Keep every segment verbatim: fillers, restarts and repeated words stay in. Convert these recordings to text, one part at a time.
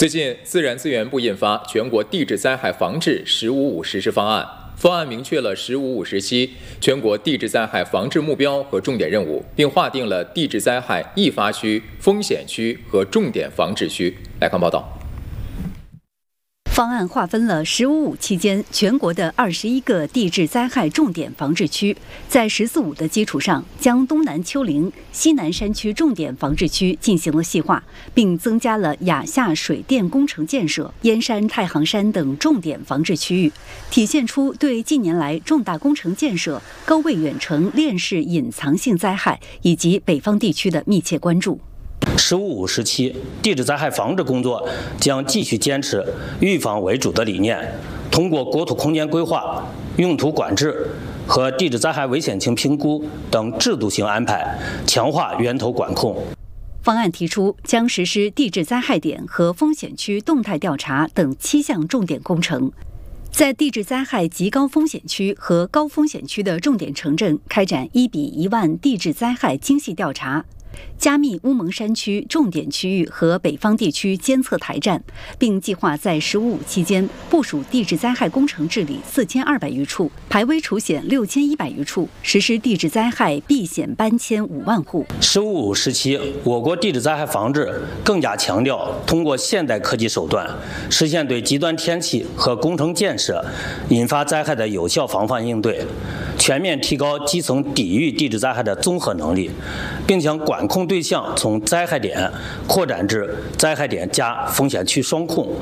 最近，自然资源部印发《全国地质灾害防治“十五五”实施方案》，方案明确了“十五五”时期全国地质灾害防治目标和重点任务，并划定了地质灾害易发区、风险区和重点防治区。来看报道。 方案划分了“十五五”期间全国的二十一个地质灾害重点防治区，在“十四五”的基础上，将东南丘陵、西南山区重点防治区进行了细化，并增加了雅夏水电工程建设、燕山、太行山等重点防治区域，体现出对近年来重大工程建设、高位远程链式隐藏性灾害以及北方地区的密切关注。 十五五时期，地质灾害防治工作将继续坚持预防为主的理念，通过国土空间规划、用途管制和地质灾害危险性评估等制度性安排，强化源头管控。 方案提出，将实施地质灾害点和风险区动态调查等七项重点工程，在地质灾害极高风险区和高风险区的重点城镇开展一比一万地质灾害精细调查，加密乌蒙山区重点区域和北方地区监测台站，并计划在“十五五”期间部署地质灾害工程治理四千二百余处，排危除险六千一百余处，实施地质灾害避险搬迁五万户。 十五五时期，我国地质灾害防治更加强调通过现代科技手段，实现对极端天气和工程建设引发灾害的有效防范应对，全面提高基层抵御地质灾害的综合能力，并将管控对象从灾害点扩展至灾害点加风险区双控。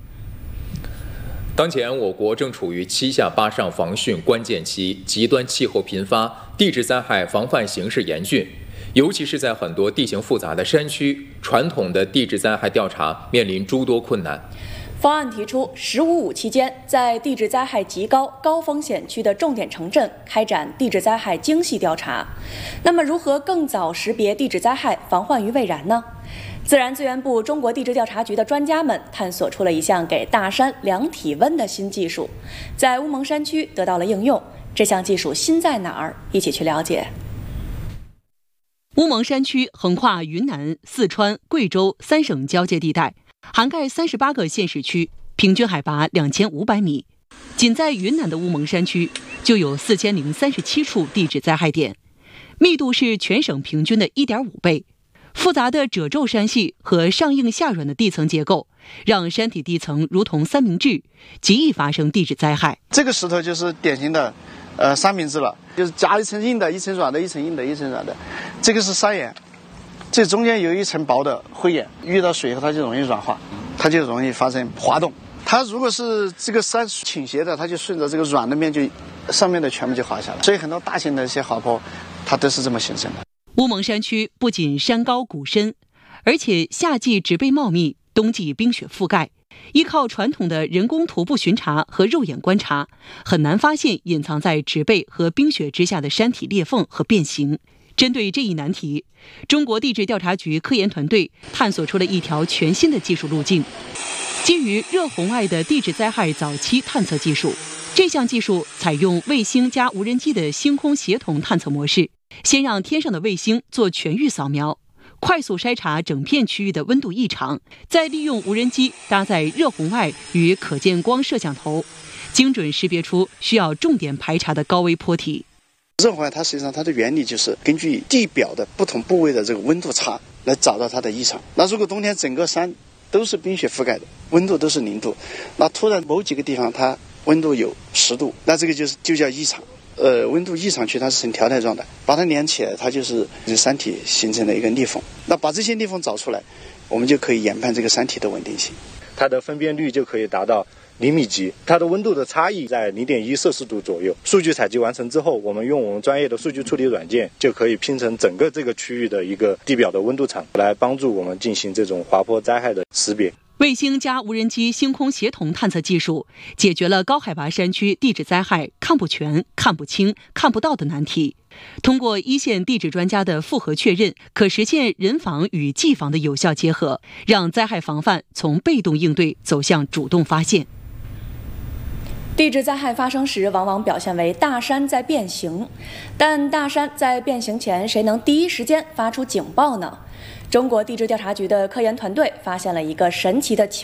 当前，我国正处于七下八上防汛关键期，极端气候频发，地质灾害防范形势严峻。尤其是在很多地形复杂的山区，传统的地质灾害调查面临诸多困难。 方案提出，“十五五”期间，在地质灾害极高、高风险区的重点城镇开展地质灾害精细调查。那么，如何更早识别地质灾害，防患于未然呢？自然资源部中国地质调查局的专家们探索出了一项给大山量体温的新技术，在乌蒙山区得到了应用。这项技术新在哪儿？一起去了解。 乌蒙山区横跨云南、四川、贵州三省交界地带，涵盖三十八个县市区，平均海拔两千五百米。仅在云南的乌蒙山区就有四千零三十七处地质灾害点，密度是全省平均的一点五倍。复杂的褶皱山系和上硬下软的地层结构，让山体地层如同三明治，极易发生地质灾害。 这个石头就是典型的，呃，三明治了，就是夹一层硬的，一层软的，一层硬的，一层软的。这个是砂岩。这中间有一层薄的灰岩，遇到水后它就容易软化，它就容易发生滑动。它如果是这个山倾斜的，它就顺着这个软的面就上面的全部就滑下来。所以很多大型的一些滑坡，它都是这么形成的。 乌蒙山区不仅山高谷深，而且夏季植被茂密，冬季冰雪覆盖。依靠传统的人工徒步巡查和肉眼观察，很难发现隐藏在植被和冰雪之下的山体裂缝和变形。针对这一难题，中国地质调查局科研团队探索出了一条全新的技术路径，基于热红外的地质灾害早期探测技术。这项技术采用卫星加无人机的星空协同探测模式，先让天上的卫星做全域扫描，快速筛查整片区域的温度异常，再利用无人机搭载热红外与可见光摄像头，精准识别出需要重点排查的高危坡体。 热红外它实际上它的原理就是根据地表的不同部位的这个温度差来找到它的异常。那如果冬天整个山都是冰雪覆盖的，温度都是零度，那突然某几个地方它温度有十度，那这个就是就叫异常。呃，温度异常区它是呈条态状的，把它连起来，它就是这山体形成了一个裂缝。那把这些裂缝找出来，我们就可以研判这个山体的稳定性。 它的分辨率就可以达到厘米级，它的温度的差异在 零点一摄氏度左右。数据采集完成之后，我们用我们专业的数据处理软件，就可以拼成整个这个区域的一个地表的温度场，来帮助我们进行这种滑坡灾害的识别。 卫星加无人机星空协同探测技术解决了高海拔山区地质灾害看不全、看不清、看不到的难题。通过一线地质专家的复核确认，可实现人防与技防的有效结合，让灾害防范从被动应对走向主动发现。 地质灾害发生时，往往表现为大山在变形，但大山在变形前，谁能第一时间发出警报呢？中国地质调查局的科研团队发现了一个神奇的